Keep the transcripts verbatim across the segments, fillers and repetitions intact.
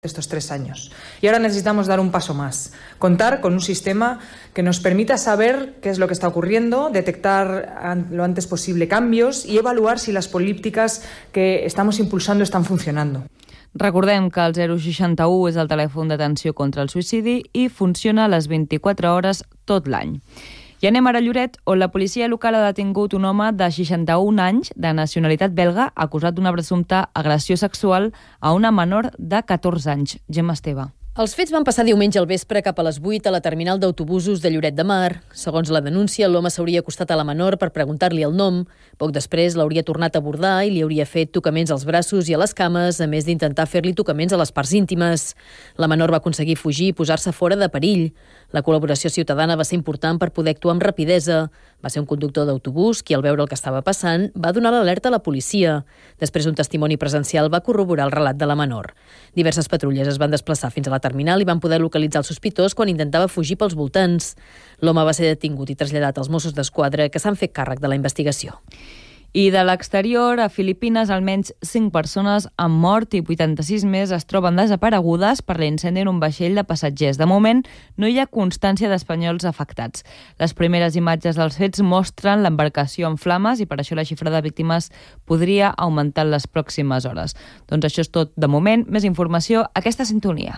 estos tres años. Y ahora necesitamos dar un paso más, contar con un sistema que nos permita saber qué es lo que está ocurriendo, detectar lo antes posible cambios y evaluar si las políticas que estamos impulsando están funcionando. Recordem que el zero seixanta u és el telèfon d'atenció contra el suïcidi i funciona a les vint-i-quatre hores tot l'any. I anem ara a Lloret, on la policia local ha detingut un home de seixanta-un anys, de nacionalitat belga, acusat d'una presumpta agressió sexual a una menor de catorze anys. Gemma Esteve. Els fets van passar diumenge al vespre cap a les vuit a la terminal d'autobusos de Lloret de Mar. Segons la denúncia, l'home s'hauria acostat a la menor per preguntar-li el nom. Poc després l'hauria tornat a abordar i li hauria fet tocaments als braços i a les cames, a més d'intentar fer-li tocaments a les parts íntimes. La menor va aconseguir fugir i posar-se fora de perill. La col·laboració ciutadana va ser important per poder actuar amb rapidesa. Va ser un conductor d'autobús qui, al veure el que estava passant, va donar l'alerta a la policia. Després, un testimoni presencial va corroborar el relat de la menor. Diverses patrulles es van desplaçar fins a la terminal i van poder localitzar el sospitós quan intentava fugir pels voltants. L'home va ser detingut i traslladat als Mossos d'Esquadra, que s'han fet càrrec de la investigació. I de l'exterior, a Filipines, almenys cinc persones han mort i vuitanta-sis més es troben desaparegudes per l'incendi en un vaixell de passatgers. De moment, no hi ha constància d'espanyols afectats. Les primeres imatges dels fets mostren l'embarcació en flames i per això la xifra de víctimes podria augmentar en les pròximes hores. Doncs això és tot de moment. Més informació a aquesta sintonia.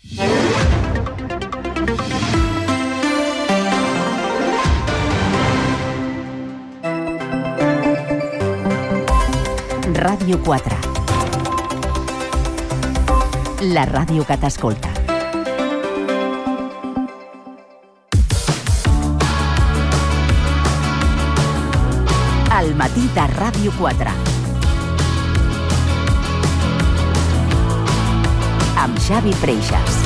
Ràdio quatre. La ràdio que t'escolta. Al matí de Ràdio quatre. Amb Xavi Freixas.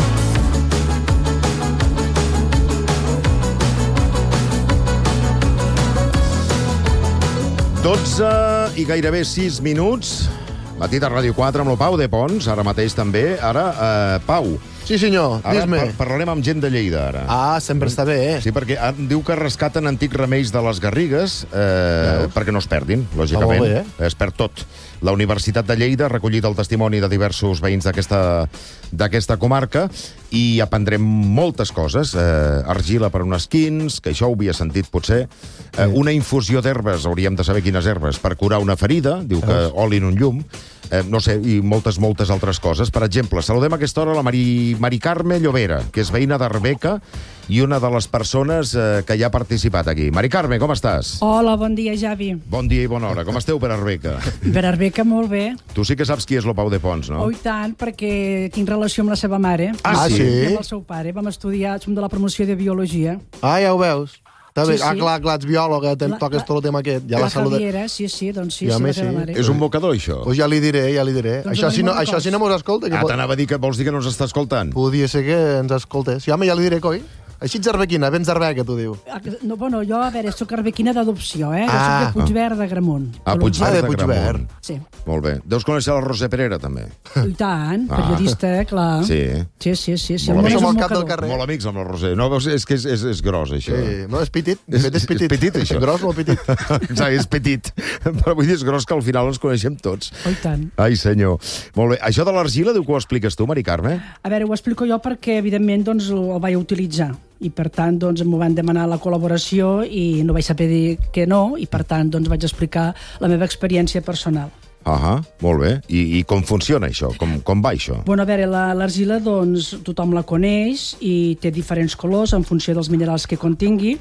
dotze i gairebé sis minuts. Matí de Ràdio quatre amb el Pau de Pons, ara mateix també. Ara, eh, Pau. Sí, senyor, dis-me. Ara par parlarem amb gent de Lleida, ara. Ah, sempre està bé, eh? Sí, perquè diu que rescaten antics remeis de les Garrigues eh, perquè no es perdin, lògicament. Ah, bé, eh? Es perd tot. La Universitat de Lleida ha recollit el testimoni de diversos veïns d'aquesta d'aquesta comarca i aprendrem moltes coses. Eh, argila per unes quins, que això ho havia sentit potser. Eh, una infusió d'herbes, hauríem de saber quines herbes, per curar una ferida, diu que oli en un llum. Eh, no sé, i moltes, moltes altres coses. Per exemple, saludem a aquesta hora la Mari, Mari Carme Llobera, que és veïna d'Arbeca i una de les persones eh, que hi ha participat aquí. Mari Carme, com estàs? Hola, bon dia, Javi. Bon dia i bona hora. Com esteu per Arbeca? Per Arbeca, molt bé. Tu sí que saps qui és el Pau de Pons, no? Oh, i tant, perquè tinc relació amb la seva mare. Ah, sí? I amb el seu pare. Vam estudiar, som de la promoció de Biologia. Ah, ja ho veus. Sí, sí. Ah, clar, clar, ets biòloga, te toques tot el tema aquest. Ja la, la saluda... Javiera, sí, sí, doncs sí, I a sí, més, la teva sí. mare. És un mocador, això? Pues ja li diré, ja li diré. Doncs això, si no, venim això si no mos escolta... Ah, pot- t'anava a dir que vols dir que no ens està escoltant? Podria ser que ens escoltés. Sí, home, ja li diré, coi. Així ets arbequina, vens d'Arbeca, tu diu. Ah, no, bueno, jo, a veure, soc arbequina d'adopció, eh? Jo Ah. soc de Puigverd de Gramunt. Ah, Puigverd Ah, de de Puigverd. Gramunt. Sí. Molt bé. Deus conèixer la Roser Perera, també? I tant, Ah. periodista, clar. Sí. Sí, sí, sí. sí. Molt el bé. meu és Som un al cap del mocador. carrer. Molt amics amb la Roser. No, veus, és que és, és, és gros, això. Sí, no, és petit. De És- fet, és petit. és petit, això. Gros, molt petit. Exacte, és petit. Però vull dir, és gros que al final ens coneixem tots. Oh, i tant. Ai, senyor. Molt bé. Això de l'argila, diu que ho expliques tu, Mari Carme? A veure, ho explico jo perquè, evidentment, doncs, el vaig utilitzar. I, per tant, doncs, m'ho van demanar la col·laboració i no vaig saber dir que no, i, per tant, doncs, vaig explicar la meva experiència personal. Ah, molt bé. I, i com funciona això? Com, com va això? Bueno, a veure, la- l'argila, doncs, tothom la coneix i té diferents colors en funció dels minerals que contingui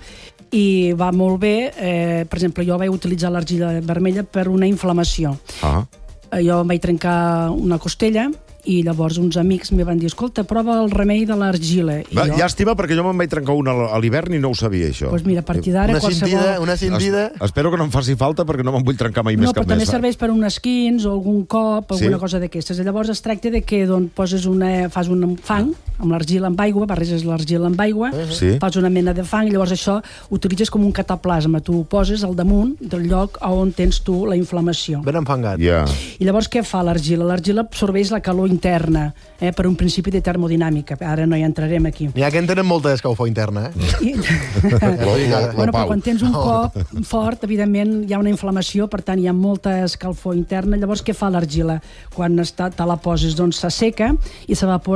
i va molt bé. Eh, per exemple, jo vaig utilitzar l'argila vermella per una inflamació. Ah, Eh, jo em vaig trencar una costella i llavors uns amics me van dir, escolta, prova el remei de l'argila. I va, jo, llàstima, perquè jo me'n vaig trencar una a l'hivern i no ho sabia, això. doncs mira, a partir d'ara Una qualsevol... cintida, una cintida... Es, espero que no em faci falta perquè no me'n vull trencar mai No, més però cap també més. serveix per un esquins o algun cop, alguna Sí? cosa d'aquestes. Llavors es tracta de que doncs, poses una, fas un fang amb l'argila amb aigua, barreges l'argila amb aigua, Sí. fas una mena de fang i llavors això utilitzes com un cataplasma. Tu ho poses al damunt del lloc on tens tu la inflamació. Ben enfangat. Ja. I llavors què fa l'argila? L'argila absorbeix la calor interna eh, per un principi de termodinàmica. Ara no hi entrarem aquí. N'hi ha que en tenen molta escalfor interna, eh? I... Lo, lo, lo bueno, però Pau. quan tens un cop fort, evidentment hi ha una inflamació, per tant hi ha molta escalfor interna. Llavors què fa l'argila? Quan està, te la poses, doncs s'asseca i s'evapora